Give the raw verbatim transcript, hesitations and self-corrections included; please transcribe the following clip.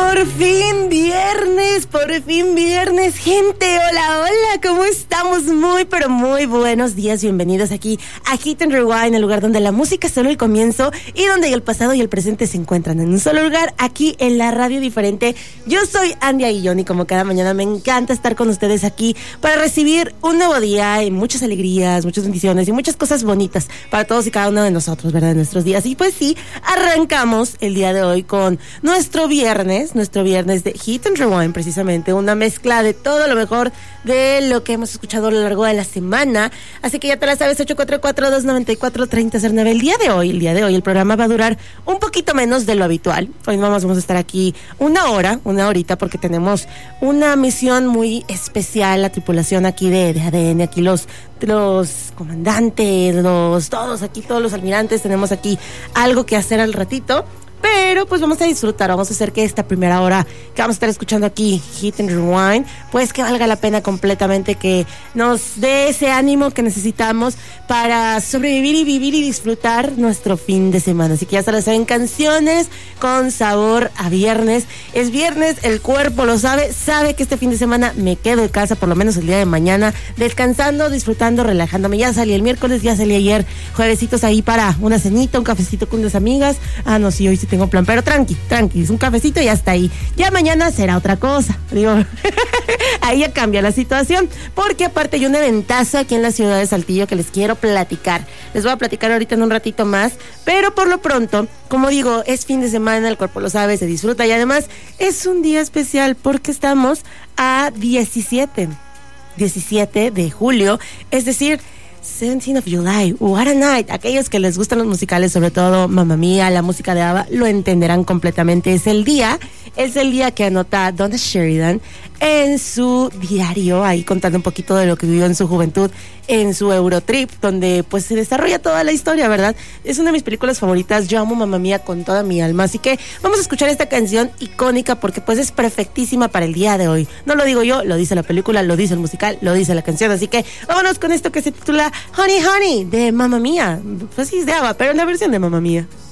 Por fin viernes, por fin viernes, gente, hola, hola, ¿cómo estamos? Muy, pero muy buenos días, bienvenidos aquí a Hit and Rewind, el lugar donde la música es solo el comienzo y donde el pasado y el presente se encuentran en un solo lugar, aquí en la radio diferente. Yo soy Andy Aguillón y como cada mañana me encanta estar con ustedes aquí para recibir un nuevo día y muchas alegrías, muchas bendiciones y muchas cosas bonitas para todos y cada uno de nosotros, ¿verdad? En nuestros días. Y pues sí, arrancamos el día de hoy con nuestro viernes, nuestro viernes de Hit and Rewind, precisamente, una mezcla de todo lo mejor de lo que hemos escuchado a lo largo de la semana. Así que ya te la sabes, ocho cuatro cuatro, dos nueve cuatro, tres cero cero nueve. El día de hoy, el día de hoy, el programa va a durar un poquito menos de lo habitual. Hoy vamos, vamos a estar aquí una hora, una horita, porque tenemos una misión muy especial, la tripulación aquí de, de A D N, aquí los, los comandantes, los, todos aquí, todos los almirantes, tenemos aquí algo que hacer al ratito. Pero pues vamos a disfrutar, vamos a hacer que esta primera hora que vamos a estar escuchando aquí, Hit and Rewind, pues que valga la pena completamente, que nos dé ese ánimo que necesitamos para sobrevivir y vivir y disfrutar nuestro fin de semana. Así que ya se las saben, canciones con sabor a viernes. Es viernes, el cuerpo lo sabe, sabe que este fin de semana me quedo en casa, por lo menos el día de mañana, descansando, disfrutando, relajándome. Ya salí el miércoles, ya salí ayer, juevesitos ahí para una cenita, un cafecito con unas amigas. Ah, no, sí, hoy sí tengo plan, pero tranqui, tranqui, es un cafecito y ya está ahí. Ya mañana será otra cosa, digo, ahí ya cambia la situación, porque aparte hay un eventazo aquí en la ciudad de Saltillo que les quiero platicar. Les voy a platicar ahorita en un ratito más, pero por lo pronto, como digo, es fin de semana, el cuerpo lo sabe, se disfruta y además es un día especial porque estamos a diecisiete de julio, es decir, seventeenth of July, what a night. Aquellos que les gustan los musicales, sobre todo Mamma Mía, la música de ABBA, lo entenderán completamente. Es el día, es el día que anota Donna Sheridan en su diario, ahí contando un poquito de lo que vivió en su juventud, en su Eurotrip, donde pues se desarrolla toda la historia, ¿verdad? Es una de mis películas favoritas, yo amo Mamma Mía con toda mi alma, así que vamos a escuchar esta canción icónica porque pues es perfectísima para el día de hoy. No lo digo yo, lo dice la película, lo dice el musical, lo dice la canción, así que vámonos con esto que se titula Honey Honey de Mamma Mía. Pues sí, es de ABBA, pero en la versión de Mamma Mía.